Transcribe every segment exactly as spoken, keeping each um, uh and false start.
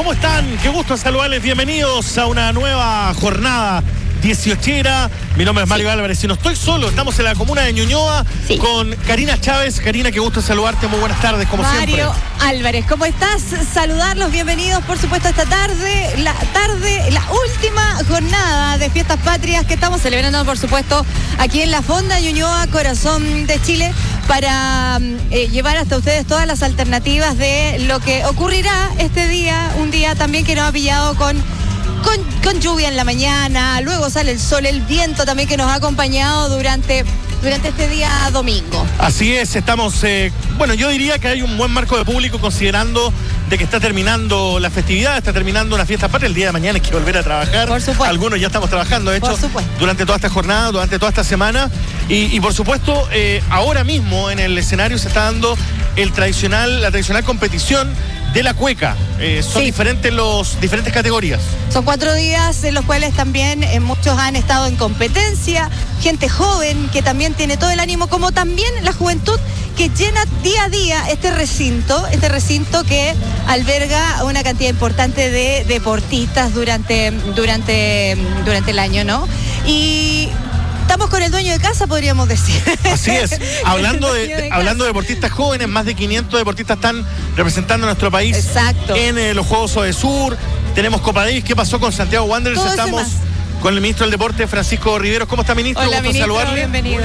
¿Cómo están? Qué gusto saludarles. Bienvenidos a una nueva jornada dieciochera. Mi nombre es Mario sí. Álvarez y no estoy solo. Estamos en la comuna de Ñuñoa sí. con Karina Chávez. Karina, qué gusto saludarte. Muy buenas tardes, como Mario siempre. Mario Álvarez, ¿cómo estás? Saludarlos, bienvenidos, por supuesto, esta tarde, la tarde, la última jornada de Fiestas Patrias que estamos celebrando, por supuesto, aquí en la Fonda Ñuñoa, corazón de Chile, para eh, llevar hasta ustedes todas las alternativas de lo que ocurrirá este día, un día también que nos ha pillado con... Con, con lluvia en la mañana, luego sale el sol, el viento también que nos ha acompañado durante, durante este día domingo. Así es, estamos, eh, bueno, yo diría que hay un buen marco de público considerando de que está terminando la festividad, está terminando una fiesta patria, el día de mañana hay que volver a trabajar. Por supuesto. Algunos ya estamos trabajando, de hecho, durante toda esta jornada, durante toda esta semana. Y, y por supuesto, eh, ahora mismo en el escenario se está dando el tradicional, la tradicional competición de la cueca. Eh, son sí. diferentes los diferentes categorías. Son cuatro días en los cuales también eh, muchos han estado en competencia, gente joven que también tiene todo el ánimo, como también la juventud que llena día a día este recinto, este recinto que alberga una cantidad importante de deportistas durante, durante, durante el año, ¿no? Y estamos con el dueño de casa, podríamos decir. Así es. Hablando de, de hablando de deportistas jóvenes, más de quinientos deportistas están representando a nuestro país. Exacto. En eh, los Juegos Odesur. Tenemos Copa Davis. ¿Qué pasó con Santiago Wanderers? Todo Estamos con el ministro del Deporte, Francisco Riveros. ¿Cómo está, ministro? Hola, Gusto ministro, saludarle. Bienvenido.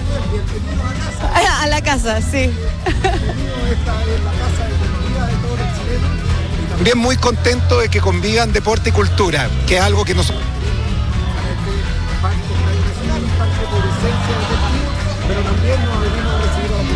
A la casa, sí. También muy contento de que convivan deporte y cultura, que es algo que nosotros... pero también nos venimos